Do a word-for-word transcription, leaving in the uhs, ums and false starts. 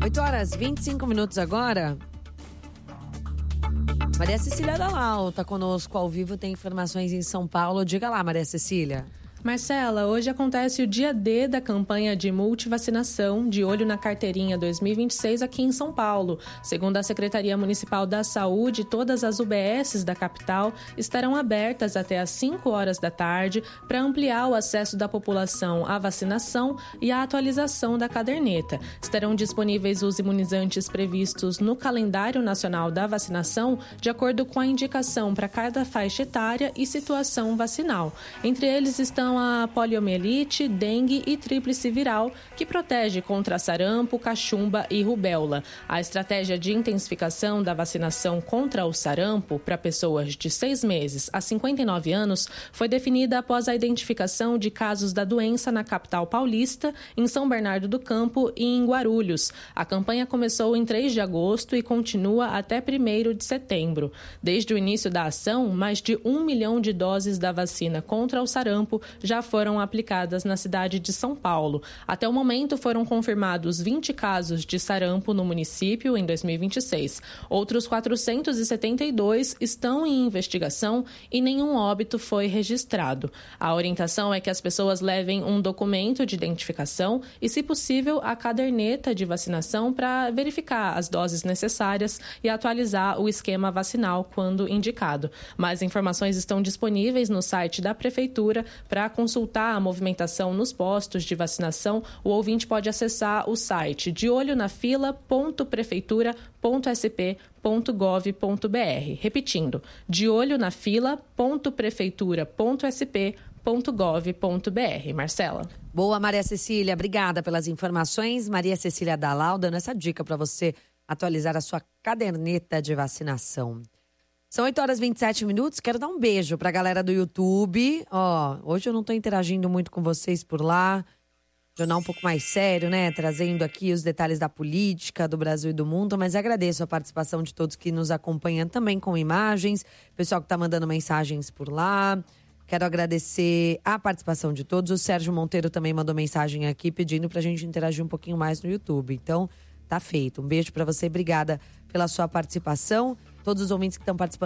oito horas e vinte e cinco minutos agora. Maria Cecília Dalal está conosco ao vivo, tem informações em São Paulo. Diga lá, Maria Cecília. Marcela, hoje acontece o dia D da campanha de multivacinação de olho na carteirinha dois mil e vinte e seis aqui em São Paulo. Segundo a Secretaria Municipal da Saúde, todas as U B Ss da capital estarão abertas até às cinco horas da tarde para ampliar o acesso da população à vacinação e à atualização da caderneta. Estarão disponíveis os imunizantes previstos no calendário nacional da vacinação, de acordo com a indicação para cada faixa etária e situação vacinal. Entre eles estão a poliomielite, dengue e tríplice viral, que protege contra sarampo, cachumba e rubéola. A estratégia de intensificação da vacinação contra o sarampo para pessoas de seis meses a cinquenta e nove anos foi definida após a identificação de casos da doença na capital paulista, em São Bernardo do Campo e em Guarulhos. A campanha começou em três de agosto e continua até primeiro de setembro. Desde o início da ação, mais de um milhão de doses da vacina contra o sarampo já foram aplicadas na cidade de São Paulo. Até o momento foram confirmados vinte casos de sarampo no município em dois mil e vinte e seis. Outros quatrocentos e setenta e dois estão em investigação e nenhum óbito foi registrado. A orientação é que as pessoas levem um documento de identificação e, se possível, a caderneta de vacinação para verificar as doses necessárias e atualizar o esquema vacinal quando indicado. Mais informações estão disponíveis no site da Prefeitura. Para consultar a movimentação nos postos de vacinação, o ouvinte pode acessar o site de olho na fila ponto prefeitura ponto s p ponto gov ponto b r. Repetindo, de olho na fila ponto prefeitura ponto s p ponto gov ponto b r. Marcela. Boa, Maria Cecília. Obrigada pelas informações. Maria Cecília Dalal dando essa dica para você atualizar a sua caderneta de vacinação. São oito horas e vinte e sete minutos. Quero dar um beijo pra galera do YouTube. Ó, hoje eu não tô interagindo muito com vocês por lá. Jornal um pouco mais sério, né? Trazendo aqui os detalhes da política do Brasil e do mundo. Mas agradeço a participação de todos que nos acompanham também com imagens. Pessoal que tá mandando mensagens por lá. Quero agradecer a participação de todos. O Sérgio Monteiro também mandou mensagem aqui pedindo pra gente interagir um pouquinho mais no YouTube. Então, tá feito. Um beijo pra você. Obrigada pela sua participação. Todos os ouvintes que estão participando